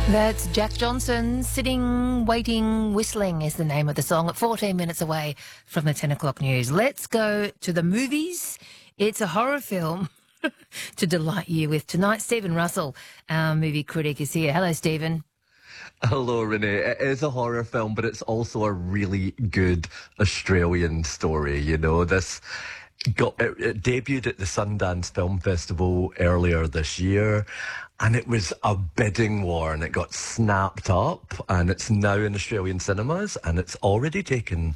That's Jack Johnson. Sitting, Waiting, Whistling is the name of the song at 14 minutes away from the 10 o'clock news. Let's go to the movies. It's a horror film to delight you with tonight. Stephen Russell, our movie critic, is here. Hello, Stephen. Hello, Renee. It is a horror film, but it's also a really good Australian story. You know, it debuted at the Sundance Film Festival earlier this year, and it was a bidding war, and it got snapped up, and it's now in Australian cinemas, and it's already taken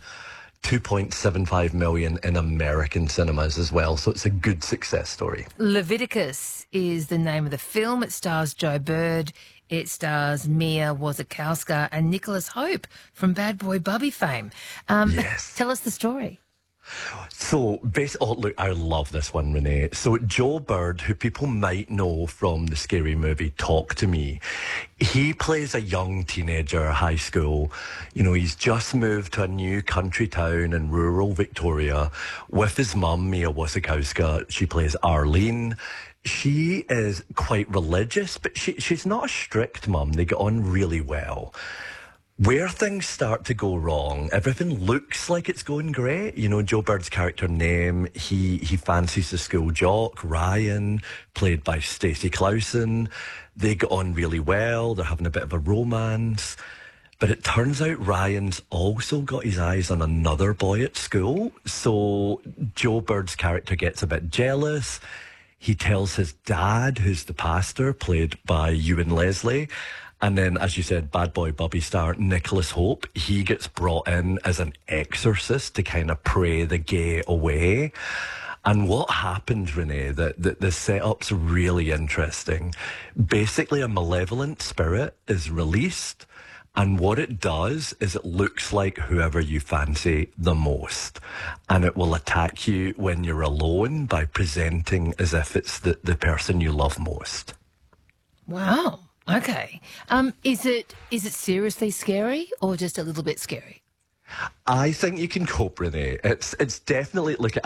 2.75 million in American cinemas as well, so it's a good success story. Leviticus is the name of the film. It stars Joe Bird. It stars Mia Wasikowska and Nicholas Hope from Bad Boy Bubby fame. Yes. Tell us the story. So, look, I love this one, Renee. So, Joe Bird, who people might know from the scary movie Talk to Me, he plays a young teenager, high school. You know, he's just moved to a new country town in rural Victoria with his mum, Mia Wasikowska. She plays Arlene. She is quite religious, but she's not a strict mum. They get on really well. Where things start to go wrong, everything looks like it's going great. You know, Joe Bird's character name, he fancies the school jock, Ryan, played by Stacey Clausen. They get on really well. They're having a bit of a romance. But it turns out Ryan's also got his eyes on another boy at school. So Joe Bird's character gets a bit jealous. He tells his dad, who's the pastor, played by Ewan Leslie. And then, as you said, Bad Boy Bubby star Nicholas Hope, he gets brought in as an exorcist to kind of pray the gay away. And what happened, Renee, the setup's really interesting. Basically, a malevolent spirit is released, and what it does is it looks like whoever you fancy the most. And it will attack you when you're alone by presenting as if it's the person you love most. Wow. Okay. Is it seriously scary or just a little bit scary? I think you can cope, Renee. It's definitely, look, it